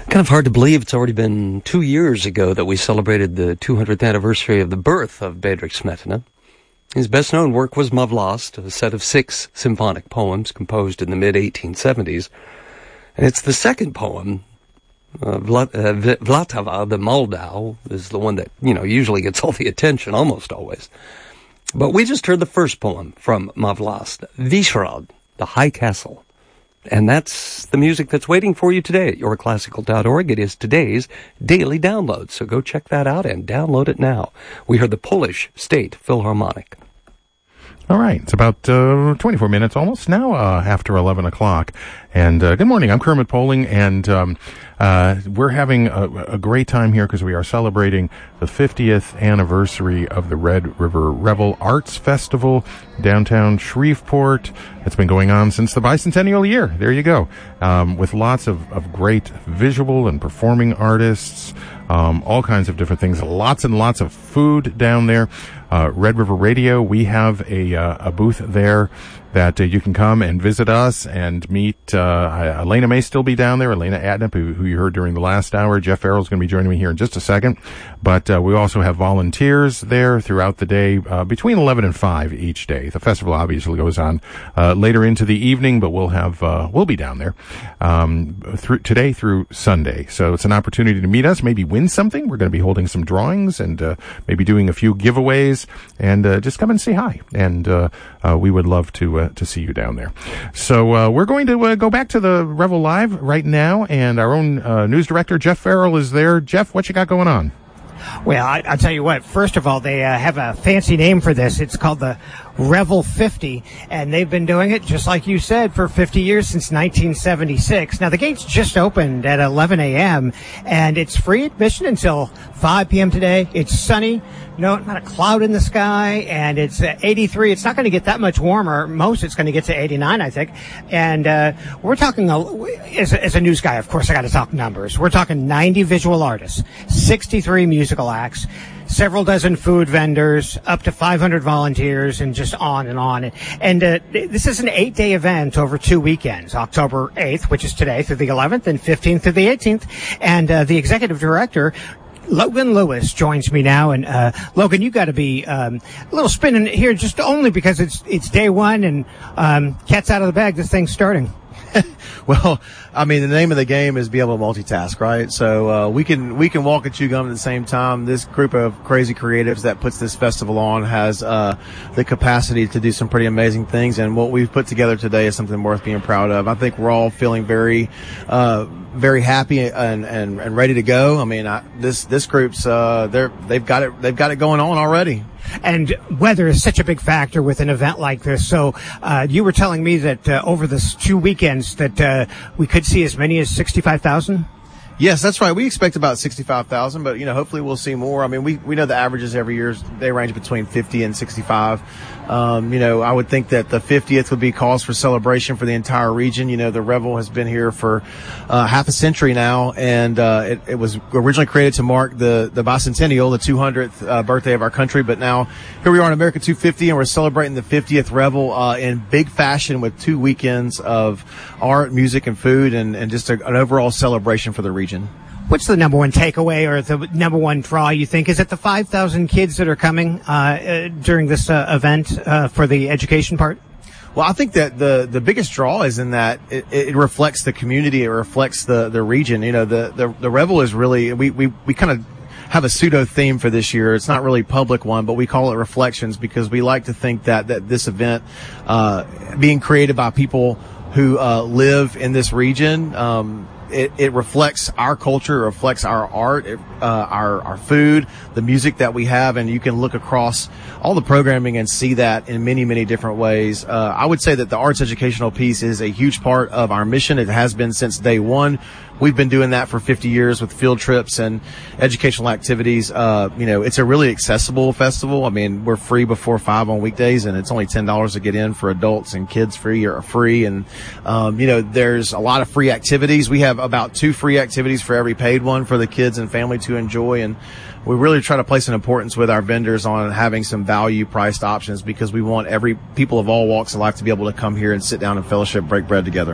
Kind of hard to believe it's already been 2 years ago that we celebrated the 200th anniversary of the birth of Bedřich Smetana. His best-known work was Mavlast, a set of 6 symphonic poems composed in the mid-1870s. And it's the second poem, Vltava, the Moldau, is the one that, usually gets all the attention, almost always. But we just heard the first poem from Mavlast, Vyšhrad, the High Castle. And that's the music that's waiting for you today at yourclassical.org. It is today's daily download, so go check that out and download it now. We heard the Polish State Philharmonic. All right, it's about 24 minutes almost now after 11 o'clock. And good morning, I'm Kermit Poling, and we're having a great time here because we are celebrating the 50th anniversary of the Red River Revel Arts Festival, downtown Shreveport. It's been going on since the bicentennial year. There you go. With lots of great visual and performing artists, all kinds of different things, lots and lots of food down there. Red River Radio, we have a booth there that you can come and visit us and meet. Elena may still be down there, Elena Adnip, who you heard during the last hour. Jeff Farrell's going to be joining me here in just a second. But we also have volunteers there throughout the day, between 11 and 5 each day. The festival obviously goes on later into the evening, but we'll be down there today through Sunday. So it's an opportunity to meet us, maybe win something. We're going to be holding some drawings and maybe doing a few giveaways, and just come and say hi. And we would love to see you down there. So we're going to go back to the Revel Live right now, and our own news director, Jeff Farrell, is there. Jeff, what you got going on? Well, I'll tell you what. First of all, they have a fancy name for this. It's called the Revel 50, and they've been doing it, just like you said, for 50 years, since 1976. Now, the gates just opened at 11 a.m., and it's free admission until 5 p.m. today. It's sunny. No, not a cloud in the sky, and it's 83. It's not going to get that much warmer. Most it's going to get to 89, I think. And we're talking, as a news guy, of course, I got to talk numbers. We're talking 90 visual artists, 63 musical acts, several dozen food vendors, up to 500 volunteers, and just on and on. And this is an 8-day event over 2 weekends, October 8th, which is today, through the 11th, and 15th through the 18th. And the executive director, Logan Lewis, joins me now. And Logan, you got to be a little spinning here, just only because it's day one and cat's out of the bag. This thing's starting. Well, I mean, the name of the game is be able to multitask, right? So we can walk and chew gum at the same time. This group of crazy creatives that puts this festival on has the capacity to do some pretty amazing things, and what we've put together today is something worth being proud of. I think we're all feeling very happy and ready to go. I mean, this group's they've got it going on already. And weather is such a big factor with an event like this. So you were telling me that over the 2 weekends that we could see as many as 65,000? Yes, that's right. We expect about 65,000, but hopefully we'll see more. I mean, we know the averages every year, they range between 50 and 65. I would think that the 50th would be cause for celebration for the entire region. The Revel has been here for half a century now, and it was originally created to mark the bicentennial, the 200th birthday of our country. But now here we are in America 250, and we're celebrating the 50th Revel in big fashion with 2 weekends of art, music, and food, and just an overall celebration for the region. What's the number one takeaway or the number one draw, you think? Is it the 5,000 kids that are coming during this event for the education part? Well, I think that the biggest draw is in that it reflects the community. It reflects the region. The Revel is really, we kind of have a pseudo theme for this year. It's not really a public one, but we call it Reflections because we like to think that this event, being created by people who live in this region, it reflects our culture, it reflects our art, our food, the music that we have, and you can look across all the programming and see that in many, many different ways. I would say that the arts educational piece is a huge part of our mission. It has been since day one. We've been doing that for 50 years with field trips and educational activities. It's a really accessible festival. I mean, we're free before 5 on weekdays, and it's only $10 to get in for adults, and kids are free. And, there's a lot of free activities. We have about 2 free activities for every paid one for the kids and family to enjoy. And we really try to place an importance with our vendors on having some value priced options because we want people of all walks of life to be able to come here and sit down and fellowship, break bread together.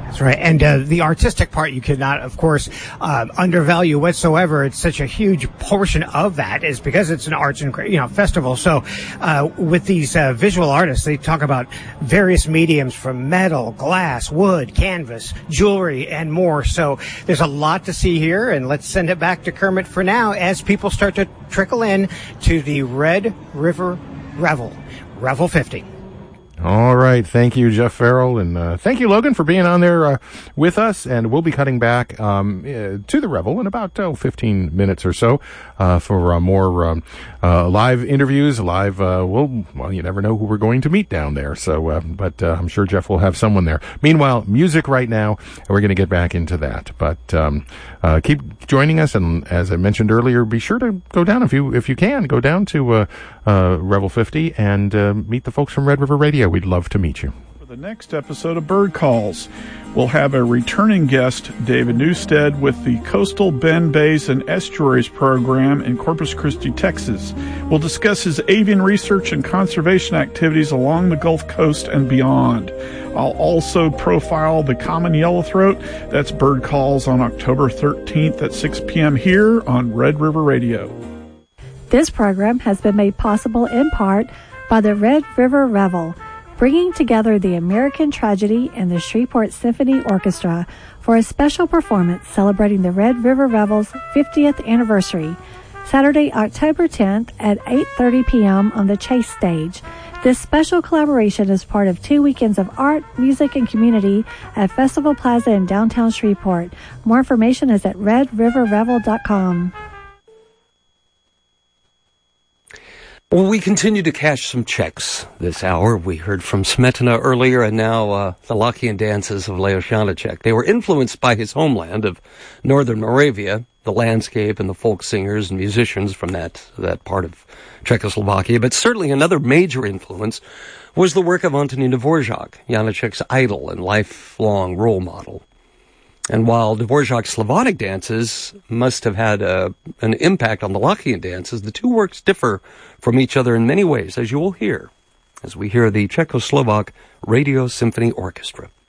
That's right. And the artistic part you cannot, of course, undervalue whatsoever. It's such a huge portion of that is because it's an arts and festival. So with these visual artists, they talk about various mediums from metal, glass, wood, canvas, jewelry, and more. So there's a lot to see here. And let's send it back to Kermit for now as people start to trickle in to the Red River Revel, Revel 50. All right. Thank you, Jeff Farrell. And thank you, Logan, for being on there with us. And we'll be cutting back to the Revel in about 15 minutes or so for more live interviews. Live, you never know who we're going to meet down there. So, but I'm sure Jeff will have someone there. Meanwhile, music right now, and we're going to get back into that. But keep joining us. And as I mentioned earlier, be sure to go down if you can. Go down to Revel 50 and meet the folks from Red River Radio. We'd love to meet you. For the next episode of Bird Calls, we'll have a returning guest, David Newstead, with the Coastal Bend Bays and Estuaries program in Corpus Christi, Texas. We'll discuss his avian research and conservation activities along the Gulf Coast and beyond. I'll also profile the common yellowthroat. That's Bird Calls on October 13th at 6 p.m. here on Red River Radio. This program has been made possible in part by the Red River Revel, bringing together the American Tragedy and the Shreveport Symphony Orchestra for a special performance celebrating the Red River Revel's 50th anniversary, Saturday, October 10th at 8:30 p.m. on the Chase stage. This special collaboration is part of 2 weekends of art, music, and community at Festival Plaza in downtown Shreveport. More information is at redriverrevel.com. Well, we continue to cash some checks this hour. We heard from Smetana earlier, and now the Lockean dances of Leo Janáček. They were influenced by his homeland of northern Moravia, the landscape and the folk singers and musicians from that part of Czechoslovakia. But certainly another major influence was the work of Antonín Dvořák, Janáček's idol and lifelong role model. And while Dvořák's Slavonic dances must have had an impact on the Lockean dances, the two works differ from each other in many ways, as you will hear, as we hear the Czechoslovak Radio Symphony Orchestra.